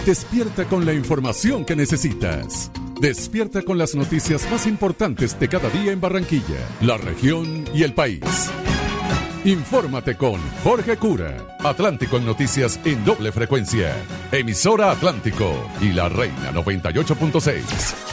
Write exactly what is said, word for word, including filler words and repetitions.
Despierta con la información que necesitas. Despierta con las noticias más importantes de cada día en Barranquilla, la región y el país. Infórmate con Jorge Cura. Atlántico en noticias en doble frecuencia. Emisora Atlántico y La Reina noventa y ocho punto seis.